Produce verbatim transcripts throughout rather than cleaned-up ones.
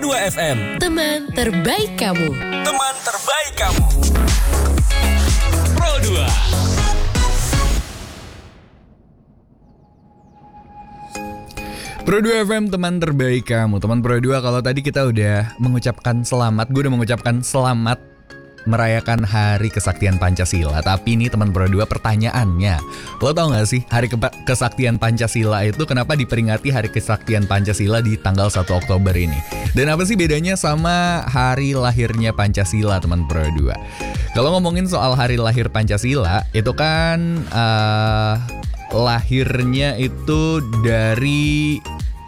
dua F M. Teman terbaik kamu. Teman terbaik kamu. Pro dua. Pro dua F M, teman terbaik kamu. Teman Pro dua, kalau tadi kita udah mengucapkan selamat, gue udah mengucapkan selamat merayakan Hari Kesaktian Pancasila. Tapi ini teman Pro dua, pertanyaannya, lo tau gak sih Hari Ke- Kesaktian Pancasila itu kenapa diperingati Hari Kesaktian Pancasila di tanggal satu Oktober ini? Dan apa sih bedanya sama hari lahirnya Pancasila, teman Pro dua? Kalau ngomongin soal hari lahir Pancasila, itu kan uh, lahirnya itu dari,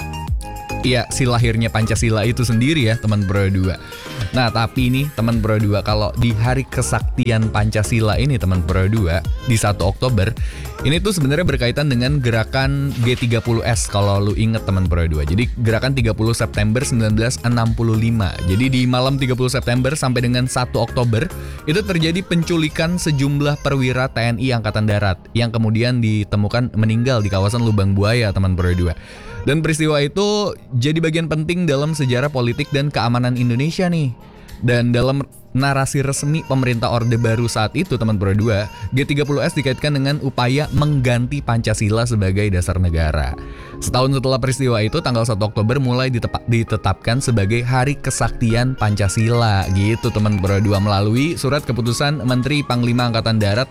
ya, si lahirnya Pancasila itu sendiri ya, teman Pro dua. Nah, tapi nih teman Pro dua, kalau di Hari Kesaktian Pancasila ini, teman Pro dua, di satu Oktober, ini tuh sebenarnya berkaitan dengan gerakan G tiga puluh S kalau lu inget, teman Pro dua. Jadi gerakan tiga puluh September sembilan belas enam puluh lima. Jadi di malam tiga puluh September sampai dengan satu Oktober itu terjadi penculikan sejumlah perwira T N I Angkatan Darat yang kemudian ditemukan meninggal di kawasan Lubang Buaya, teman Pro dua. Dan peristiwa itu jadi bagian penting dalam sejarah politik dan keamanan Indonesia nih. Dan dalam narasi resmi pemerintah Orde Baru saat itu, teman Pro dua, G tiga puluh S dikaitkan dengan upaya mengganti Pancasila sebagai dasar negara. Setahun setelah peristiwa itu, tanggal satu Oktober mulai ditepa- ditetapkan sebagai Hari Kesaktian Pancasila gitu, teman Pro dua, melalui surat keputusan Menteri Panglima Angkatan Darat.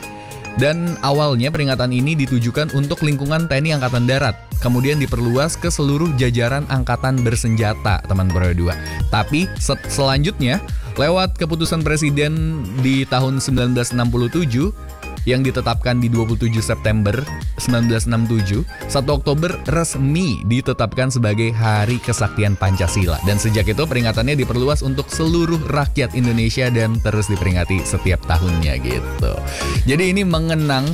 Dan awalnya peringatan ini ditujukan untuk lingkungan T N I Angkatan Darat, kemudian diperluas ke seluruh jajaran angkatan bersenjata, teman Pro dua. Tapi set- selanjutnya, lewat keputusan Presiden di tahun sembilan belas enam puluh tujuh yang ditetapkan di dua puluh tujuh September sembilan belas enam puluh tujuh, satu Oktober resmi ditetapkan sebagai Hari Kesaktian Pancasila. Dan sejak itu peringatannya diperluas untuk seluruh rakyat Indonesia dan terus diperingati setiap tahunnya gitu. Jadi ini mengenang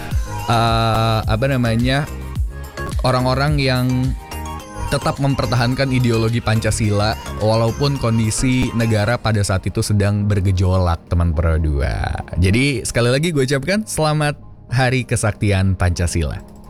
uh, apa namanya orang-orang yang tetap mempertahankan ideologi Pancasila walaupun kondisi negara pada saat itu sedang bergejolak, teman Pro dua. Jadi sekali lagi gue ucapkan selamat Hari Kesaktian Pancasila.